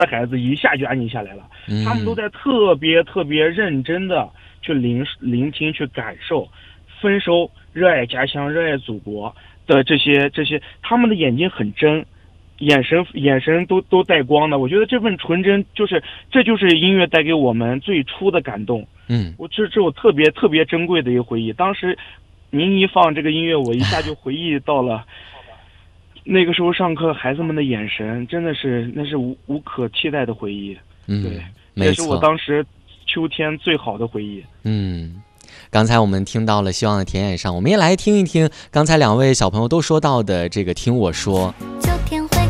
的孩子一下就安静下来了，他们都嗯在特别特别认真的去聆听、去感受、丰收、热爱家乡、热爱祖国的这些，他们的眼睛很真，眼神都带光的。我觉得这份纯真，这就是音乐带给我们最初的感动。 嗯， 这我特别特别珍贵的一个回忆。当时您一放这个音乐，我一下就回忆到了那个时候上课孩子们的眼神，真的是那是无可替代的回忆。对，也是我当时秋天最好的回忆。 刚才我们听到了《希望的田野上》，我们也来听一听刚才两位小朋友都说到的这个《听我说》。